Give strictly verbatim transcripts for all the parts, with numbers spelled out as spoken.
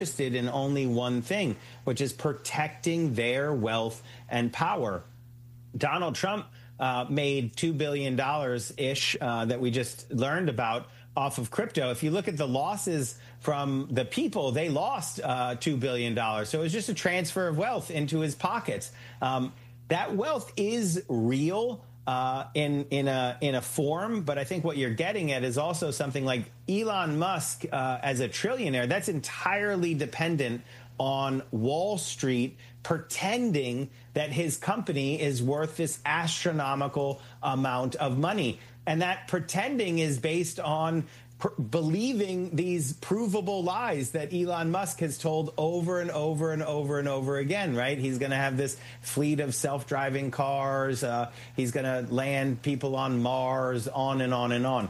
interested in only one thing, which is protecting their wealth and power. Donald Trump uh, made two billion dollars ish uh, that we just learned about off of crypto. If you look at the losses from the people, they lost uh, two billion dollars. So it was just a transfer of wealth into his pockets. Um, that wealth is real uh, in in a in a form, but I think what you're getting at is also something like Elon Musk uh, as a trillionaire. That's entirely dependent on Wall Street pretending that his company is worth this astronomical amount of money. And that pretending is based on pr- believing these provable lies that Elon Musk has told over and over and over and over again, right? He's going to have this fleet of self-driving cars. Uh, he's going to land people on Mars, on and on and on.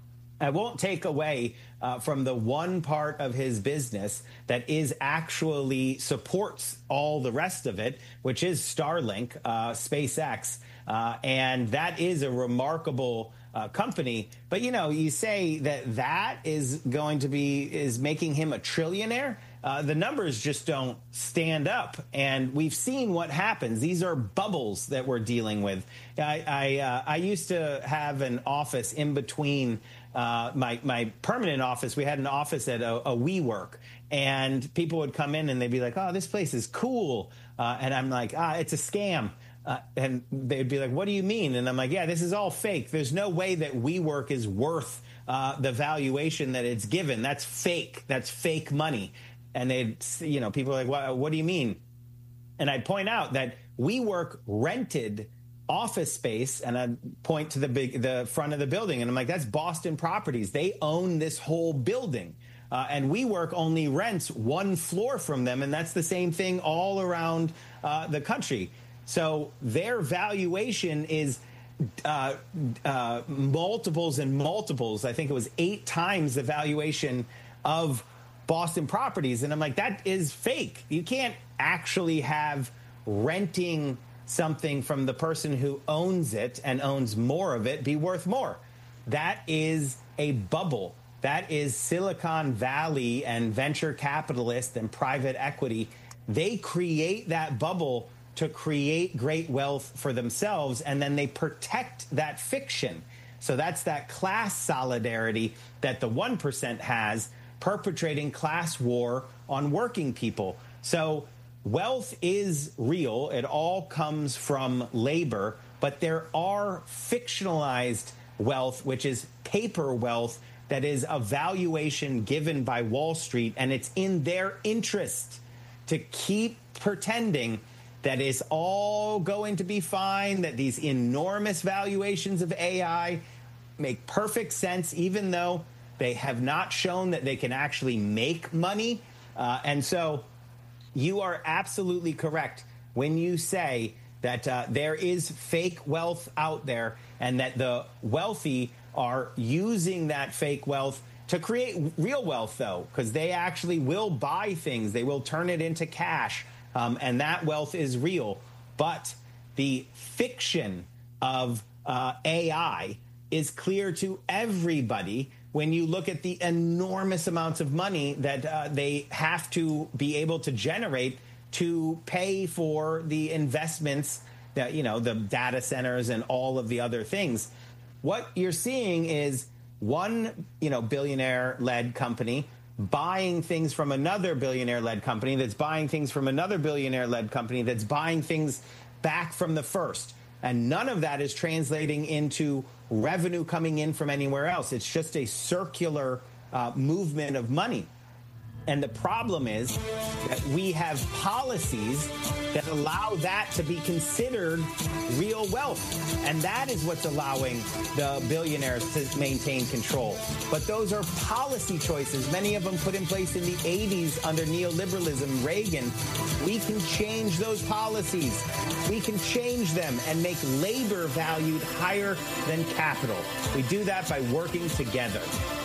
I won't take away uh, from the one part of his business that is actually supports all the rest of it, which is Starlink, uh, SpaceX. Uh, and that is a remarkable uh, company. But, you know, you say that that is going to be is making him a trillionaire. Uh, the numbers just don't stand up. And we've seen what happens. These are bubbles that we're dealing with. I I, uh, I used to have an office in between uh, my, my permanent office. We had an office at a, a WeWork. And people would come in and they'd be like, oh, this place is cool. Uh, and I'm like, ah, it's a scam. Uh, and they'd be like, what do you mean? And I'm like, yeah, this is all fake. There's no way that WeWork is worth uh, the valuation that it's given. That's fake. That's fake money. And they'd, you know, people are like, what, what do you mean? And I'd point out that WeWork rented office space, and I'd point to the big, the front of the building. And I'm like, that's Boston Properties. They own this whole building. Uh, and WeWork only rents one floor from them. And that's the same thing all around uh, the country. So their valuation is uh, uh, multiples and multiples. I think it was eight times the valuation of Boston Properties. And I'm like, that is fake. You can't actually have renting something from the person who owns it and owns more of it be worth more. That is a bubble. That is Silicon Valley and venture capitalists and private equity. They create that bubble to create great wealth for themselves, and then they protect that fiction. So that's that class solidarity that the one percent has, perpetrating class war on working people. So wealth is real. It all comes from labor, but there are fictionalized wealth, which is paper wealth, that is a valuation given by Wall Street, and it's in their interest to keep pretending that it's all going to be fine, that these enormous valuations of A I make perfect sense, even though they have not shown that they can actually make money. Uh, and so you are absolutely correct when you say that uh, there is fake wealth out there, and that the wealthy are using that fake wealth to create real wealth, though, because they actually will buy things. They will turn it into cash. Um, and that wealth is real. But the fiction of uh, A I is clear to everybody when you look at the enormous amounts of money that uh, they have to be able to generate to pay for the investments that, you know, the data centers and all of the other things. What you're seeing is one, you know, billionaire-led company buying things from another billionaire-led company that's buying things from another billionaire-led company that's buying things back from the first. And none of that is translating into revenue coming in from anywhere else. It's just a circular uh, movement of money. And the problem is that we have policies that allow that to be considered real wealth. And that is what's allowing the billionaires to maintain control. But those are policy choices, many of them put in place in the eighties under neoliberalism, Reagan. We can change those policies. We can change them and make labor valued higher than capital. We do that by working together.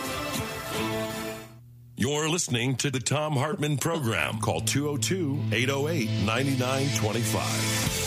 You're listening to the Thom Hartmann Program. Call two oh two, eight oh eight, nine nine two five.